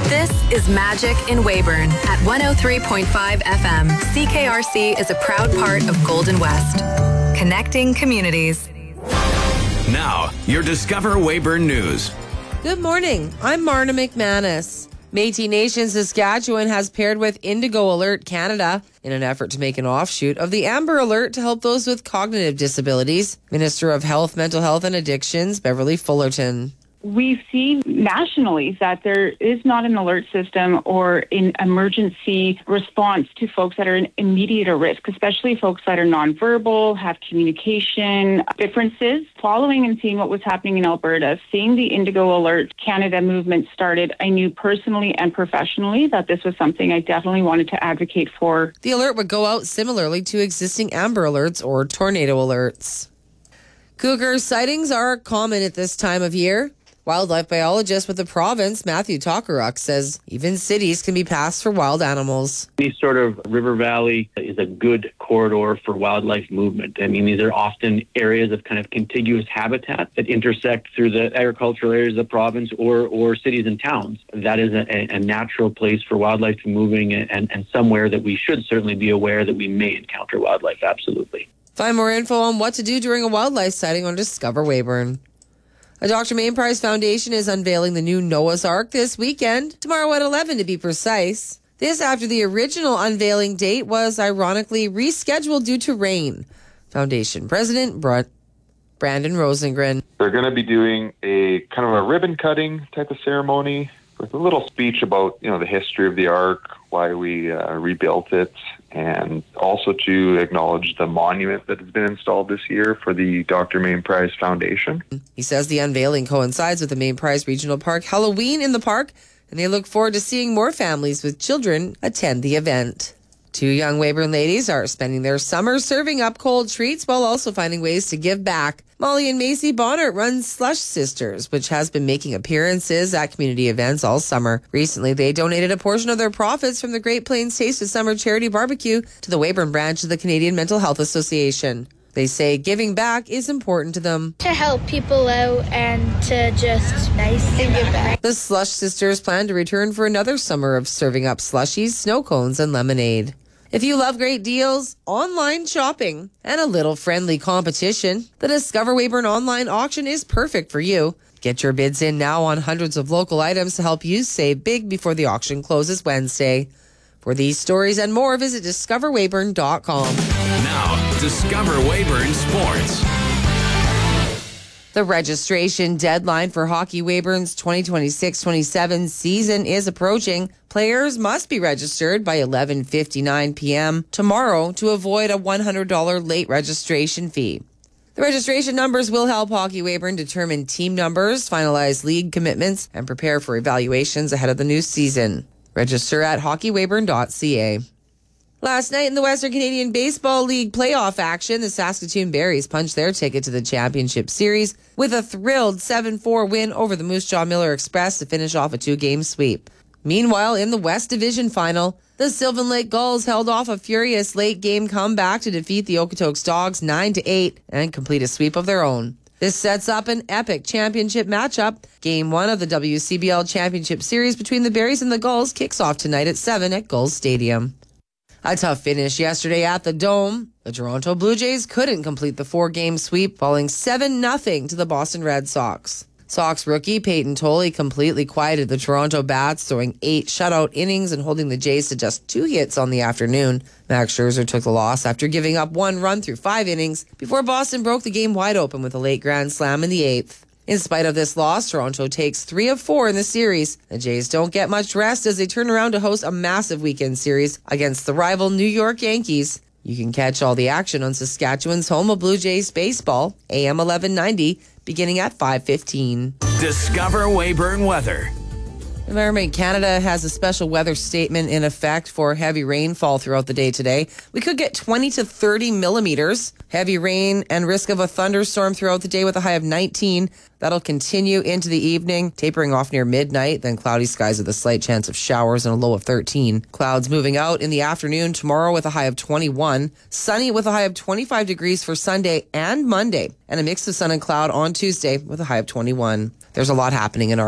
This is Magic in Weyburn at 103.5 FM. CKRC is a proud part of Golden West. Connecting communities. Now, your Discover Weyburn News. Good morning. I'm Marna McManus. Métis Nation Saskatchewan has paired with Indigo Alert Canada in an effort to make an offshoot of the Amber Alert to help those with cognitive disabilities. Minister of Health, Mental Health and Addictions, Beverly Fullerton. We've seen nationally that there is not an alert system or an emergency response to folks that are in immediate risk, especially folks that are nonverbal, have communication differences. Following and seeing what was happening in Alberta, seeing the Indigo Alert Canada movement started, I knew personally and professionally that this was something I definitely wanted to advocate for. The alert would go out similarly to existing Amber Alerts or tornado alerts. Cougar sightings are common at this time of year. Wildlife biologist with the province, Matthew Tokaruk, says even cities can be passed for wild animals. Any sort of river valley is a good corridor for wildlife movement. I mean, these are often areas of kind of contiguous habitat that intersect through the agricultural areas of the province or cities and towns. That is a natural place for wildlife to be moving and somewhere that we should certainly be aware that we may encounter wildlife, absolutely. Find more info on what to do during a wildlife sighting on Discover Weyburn. A Dr. Main Prize Foundation is unveiling the new Noah's Ark this weekend, tomorrow at 11 to be precise. This after the original unveiling date was ironically rescheduled due to rain. Foundation President Brandon Rosengren. They're going to be doing a kind of a ribbon cutting type of ceremony with a little speech about, the history of the Ark, why we rebuilt it, and also to acknowledge the monument that has been installed this year for the Dr. Main Prize Foundation. He says the unveiling coincides with the Main Prize Regional Park Halloween in the park, and they look forward to seeing more families with children attend the event. Two young Weyburn ladies are spending their summer serving up cold treats while also finding ways to give back. Molly and Macy Bonner run Slush Sisters, which has been making appearances at community events all summer. Recently, they donated a portion of their profits from the Great Plains Taste of Summer charity barbecue to the Weyburn branch of the Canadian Mental Health Association. They say giving back is important to them. To help people out and to just nice and give back. The Slush Sisters plan to return for another summer of serving up slushies, snow cones, and lemonade. If you love great deals, online shopping, and a little friendly competition, the Discover Weyburn online auction is perfect for you. Get your bids in now on hundreds of local items to help you save big before the auction closes Wednesday. For these stories and more, visit discoverweyburn.com. Now, Discover Weyburn Sports. The registration deadline for Hockey Weyburn's 2026-27 season is approaching. Players must be registered by 11:59 p.m. tomorrow to avoid a $100 late registration fee. The registration numbers will help Hockey Weyburn determine team numbers, finalize league commitments, and prepare for evaluations ahead of the new season. Register at hockeyweyburn.ca. Last night in the Western Canadian Baseball League playoff action, the Saskatoon Berries punched their ticket to the championship series with a thrilled 7-4 win over the Moose Jaw Miller Express to finish off a 2-game sweep. Meanwhile, in the West Division final, the Sylvan Lake Gulls held off a furious late-game comeback to defeat the Okotoks Dogs 9-8 and complete a sweep of their own. This sets up an epic championship matchup. Game 1 of the WCBL Championship Series between the Berries and the Gulls kicks off tonight at 7 at Gulls Stadium. A tough finish yesterday at the Dome. The Toronto Blue Jays couldn't complete the 4-game sweep, falling 7-0 to the Boston Red Sox. Sox rookie Peyton Tolley completely quieted the Toronto Bats, throwing 8 shutout innings and holding the Jays to just 2 hits on the afternoon. Max Scherzer took the loss after giving up 1 run through 5 innings before Boston broke the game wide open with a late grand slam in the 8th. In spite of this loss, Toronto takes 3 of 4 in the series. The Jays don't get much rest as they turn around to host a massive weekend series against the rival New York Yankees. You can catch all the action on Saskatchewan's home of Blue Jays baseball, AM 1190, beginning at 5:15. Discover Weyburn weather. Environment Canada has a special weather statement in effect for heavy rainfall throughout the day today. We could get 20 to 30 millimeters. Heavy rain and risk of a thunderstorm throughout the day with a high of 19. That'll continue into the evening, tapering off near midnight, then cloudy skies with a slight chance of showers and a low of 13. Clouds moving out in the afternoon tomorrow with a high of 21. Sunny with a high of 25 degrees for Sunday and Monday, and a mix of sun and cloud on Tuesday with a high of 21. There's a lot happening in our